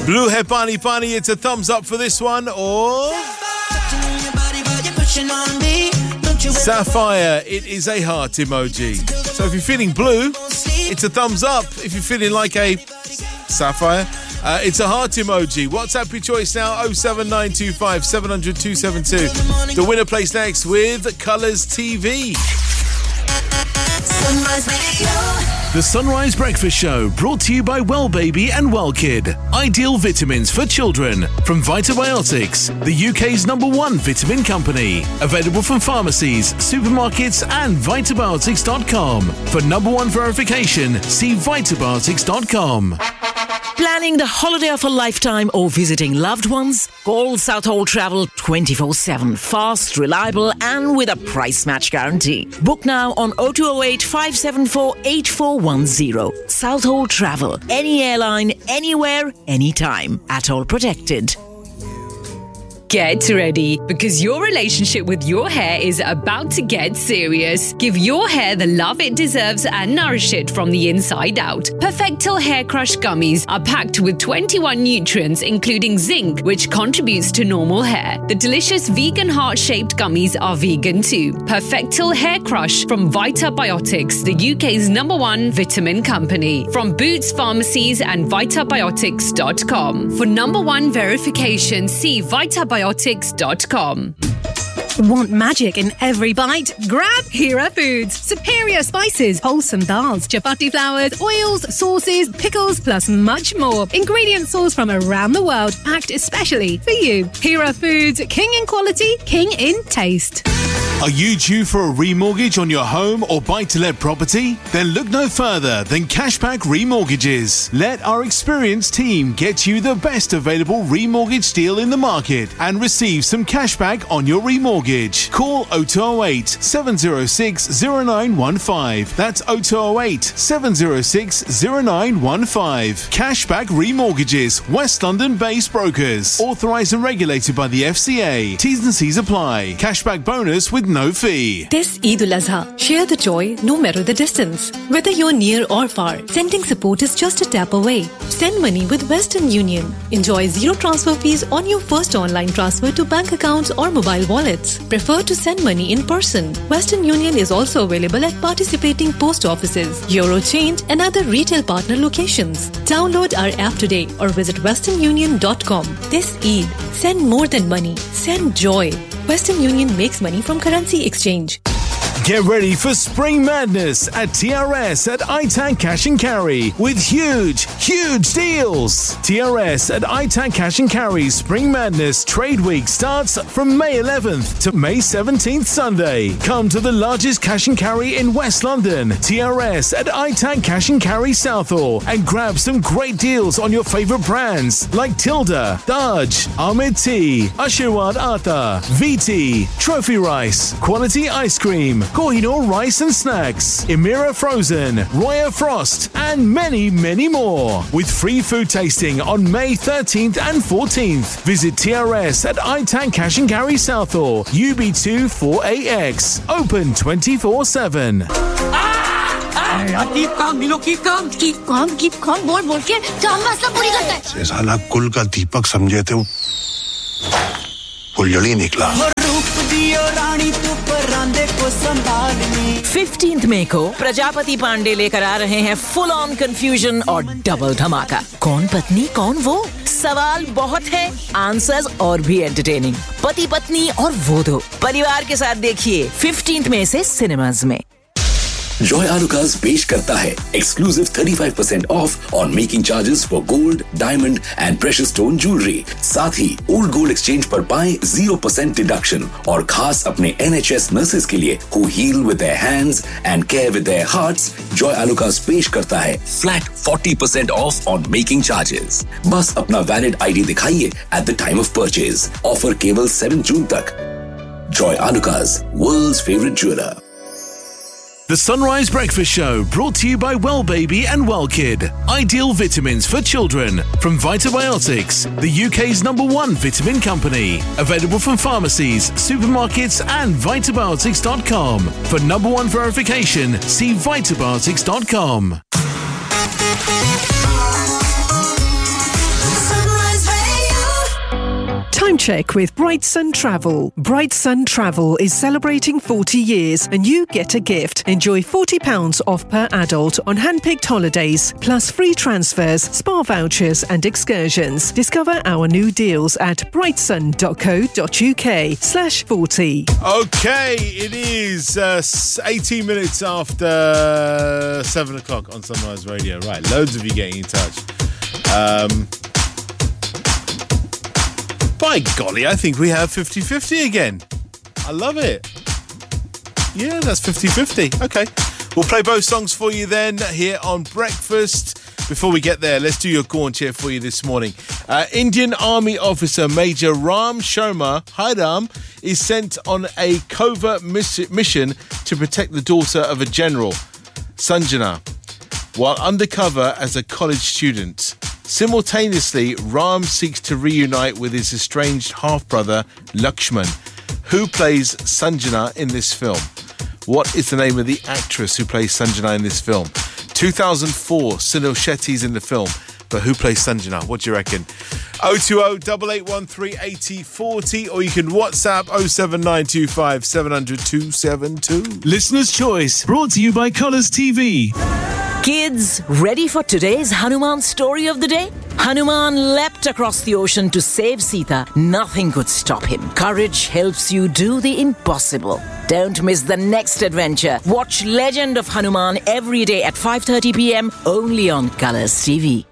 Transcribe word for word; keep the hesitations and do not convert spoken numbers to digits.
Blue Hai Pani Pani, it's a thumbs up for this one, or Sapphire, it is a heart emoji. So if you're feeling blue, it's a thumbs up. If you're feeling like a sapphire, uh, it's a heart emoji. WhatsApp your choice now, oh seven nine two five seven hundred two seven two. The winner plays next with Colours T V. The Sunrise Breakfast Show, brought to you by Well Baby and Well Kid. Ideal vitamins for children from Vitabiotics, the U K's number one vitamin company. Available from pharmacies, supermarkets and vitabiotics dot com. For number one verification, see vitabiotics dot com. Planning the holiday of a lifetime or visiting loved ones? Call Southall Travel twenty-four seven. Fast, reliable and with a price match guarantee. Book now on oh two oh eight, five seven four, eight four one oh. Southall Travel. Any airline, anywhere, anytime. At all protected. Get ready, because your relationship with your hair is about to get serious. Give your hair the love it deserves and nourish it from the inside out. Perfectil Hair Crush Gummies are packed with twenty-one nutrients, including zinc, which contributes to normal hair. The delicious vegan heart-shaped gummies are vegan too. Perfectil Hair Crush from Vitabiotics, the U K's number one vitamin company. From Boots Pharmacies and vitabiotics dot com. For number one verification, see vitabiotics dot com. Want magic in every bite? Grab Hira Foods. Superior spices, wholesome dals, chapati flours, oils, sauces, pickles, plus much more. Ingredients sourced from around the world, packed especially for you. Hira Foods, king in quality, king in taste. Are you due for a remortgage on your home or buy-to-let property? Then look no further than Cashback Remortgages. Let our experienced team get you the best available remortgage deal in the market and receive some cashback on your remortgage. Call oh two oh eight, seven oh six, oh nine one five. That's oh two oh eight, seven oh six, oh nine one five. Cashback Remortgages, West London-based brokers. Authorised and regulated by the F C A. T's and C's apply. Cashback bonus with no fee. This Eid al-Azha, share the joy no matter the distance. Whether you're near or far, sending support is just a tap away. Send money with Western Union. Enjoy zero transfer fees on your first online transfer to bank accounts or mobile wallets. Prefer to send money in person. Western Union is also available at participating post offices, Eurochange and other retail partner locations. Download our app today or visit western union dot com. This Eid, send more than money. Send joy. Western Union makes money from currency exchange. Get ready for Spring Madness at T R S at I TAN Cash and Carry with huge, huge deals. T R S at I TAN Cash and Carry Spring Madness Trade Week starts from May eleventh to May seventeenth Sunday. Come to the largest cash and carry in West London, T R S at I TAN Cash and Carry Southall, and grab some great deals on your favourite brands like Tilda, Daj, Ahmed Tea, Ashirwad Atta, V T, Trophy Rice, Quality Ice Cream, Kohinoor Rice and Snacks, Emira Frozen, Roya Frost, and many, many more. With free food tasting on May thirteenth and fourteenth. Visit T R S at I TAN Cash and Carry Southall, U B two four A X. Open twenty-four seven. Keep calm, Milo, keep calm. Keep calm, keep calm. बोल बोल के काम मसला पूरी करता है. से साला कुल का दीपक समझे थे वो फुलझड़ी निकला. फिफ्टींथ मई को प्रजापति पांडे लेकर आ रहे हैं फुल ऑन कंफ्यूजन और डबल धमाका. कौन पत्नी कौन वो? सवाल बहुत है, आंसर्स और भी एंटरटेनिंग. पति पत्नी और वो दो. परिवार के साथ देखिए फिफ्टींथ मई से सिनेमाज में. Joy Alucas पेश करता है exclusive thirty-five percent off on making charges for gold, diamond and precious stone jewelry. साथ ही old gold exchange पर पाएं zero percent deduction और खास अपने N H S nurses के लिए who heal with their hands and care with their hearts. Joy Alucas पेश करता है flat forty percent off on making charges. बस अपना valid I D दिखाइए at the time of purchase. Offer केवल seven June तक. Joy Alucas, world's favorite jeweler. The Sunrise Breakfast Show, brought to you by Well Baby and Well Kid. Ideal vitamins for children from Vitabiotics, the U K's number one vitamin company. Available from pharmacies, supermarkets and vitabiotics dot com. For number one verification, see vitabiotics dot com. check with Bright Sun Travel. Bright Sun Travel is celebrating forty years and you get a gift. Enjoy forty pounds off per adult on hand-picked holidays, plus free transfers, spa vouchers and excursions. Discover our new deals at brightsun.co.uk slash 40. Okay, it is uh, eighteen minutes after seven o'clock on Sunrise Radio. Right, loads of you getting in touch. Um... By golly, I think we have fifty-fifty again. I love it. Yeah, that's fifty-fifty. Okay. We'll play both songs for you then here on Breakfast. Before we get there, let's do your Gaunch cheer for you this morning. Uh, Indian Army officer Major Ram Sharma, hi Ram, is sent on a covert miss- mission to protect the daughter of a general, Sanjana, while undercover as a college student. Simultaneously, Ram seeks to reunite with his estranged half-brother, Lakshman, who plays Sanjana in this film. What is the name of the actress who plays Sanjana in this film? two thousand four, Sunil Shetty's in the film, but who plays Sanjana? What do you reckon? oh two oh, eight eight one three, eight oh four oh, or you can WhatsApp oh seven nine two five, seven hundred, two seven two. Listener's Choice, brought to you by Colours T V. Kids, ready for today's Hanuman story of the day? Hanuman leapt across the ocean to save Sita. Nothing could stop him. Courage helps you do the impossible. Don't miss the next adventure. Watch Legend of Hanuman every day at five thirty p.m. only on Colours T V.